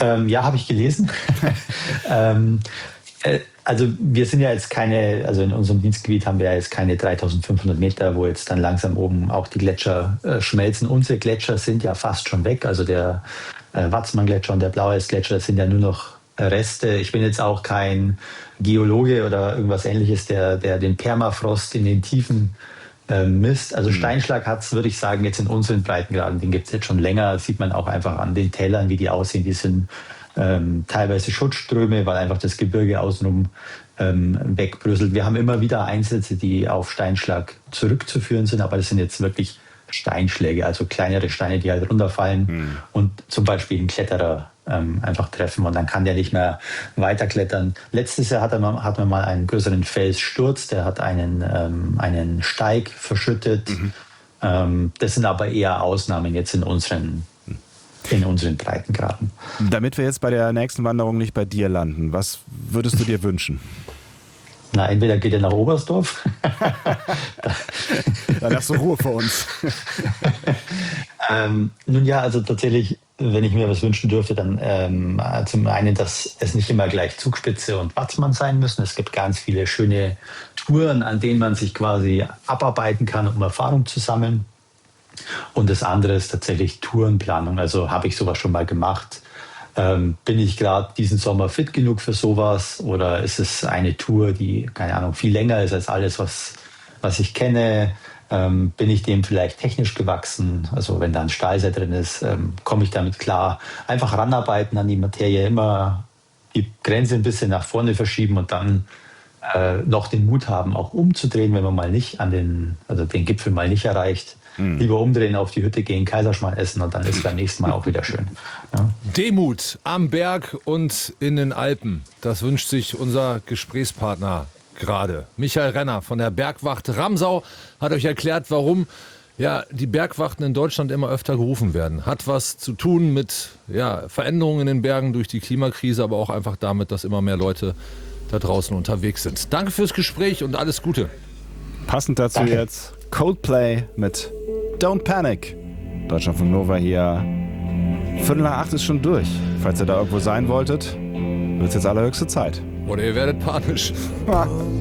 Ja, habe ich gelesen. ähm, also wir sind ja jetzt keine, also in unserem Dienstgebiet haben wir ja jetzt keine 3500 Meter, wo jetzt dann langsam oben auch die Gletscher schmelzen. Unsere Gletscher sind ja fast schon weg. Also der Watzmann-Gletscher und der Blaueisgletscher sind ja nur noch Reste. Ich bin jetzt auch kein Geologe oder irgendwas Ähnliches, der den Permafrost in den Tiefen misst. Also Steinschlag hat es, würde ich sagen, jetzt in unseren Breitengraden, den gibt es jetzt schon länger, sieht man auch einfach an den Tälern, wie die aussehen. Die sind teilweise Schutzströme, weil einfach das Gebirge außenrum wegbröselt. Wir haben immer wieder Einsätze, die auf Steinschlag zurückzuführen sind, aber das sind jetzt wirklich Steinschläge, also kleinere Steine, die halt runterfallen und zum Beispiel einen Kletterer einfach treffen und dann kann der nicht mehr weiterklettern. Letztes Jahr hatten wir mal einen größeren Felssturz, der hat einen Steig verschüttet. Das sind aber eher Ausnahmen jetzt in unseren Breitengraden. Damit wir jetzt bei der nächsten Wanderung nicht bei dir landen, was würdest du dir wünschen? Na, entweder geht er nach Oberstdorf. Dann hast du Ruhe vor uns. Nun ja, also tatsächlich, wenn ich mir was wünschen dürfte, dann zum einen, dass es nicht immer gleich Zugspitze und Watzmann sein müssen. Es gibt ganz viele schöne Touren, an denen man sich quasi abarbeiten kann, um Erfahrung zu sammeln. Und das andere ist tatsächlich Tourenplanung. Also habe ich sowas schon mal gemacht. Bin ich gerade diesen Sommer fit genug für sowas? Oder ist es eine Tour, die, keine Ahnung, viel länger ist als alles, was ich kenne? Bin ich dem vielleicht technisch gewachsen? Also wenn da ein Stahlseil drin ist, komme ich damit klar? Einfach ranarbeiten an die Materie, immer die Grenze ein bisschen nach vorne verschieben und dann noch den Mut haben, auch umzudrehen, wenn man mal nicht den Gipfel mal nicht erreicht. Lieber umdrehen, auf die Hütte gehen, Kaiserschmarrn essen und dann ist es beim nächsten Mal auch wieder schön. Ja. Demut am Berg und in den Alpen. Das wünscht sich unser Gesprächspartner gerade. Michael Renner von der Bergwacht Ramsau hat euch erklärt, warum die Bergwachten in Deutschland immer öfter gerufen werden. Hat was zu tun mit Veränderungen in den Bergen durch die Klimakrise, aber auch einfach damit, dass immer mehr Leute da draußen unterwegs sind. Danke fürs Gespräch und alles Gute. Passend dazu jetzt Coldplay mit Don't Panic. Deutschlandfunk Nova hier. 7:45 ist schon durch. Falls ihr da irgendwo sein wolltet, wird es jetzt allerhöchste Zeit. Oder ihr werdet panisch.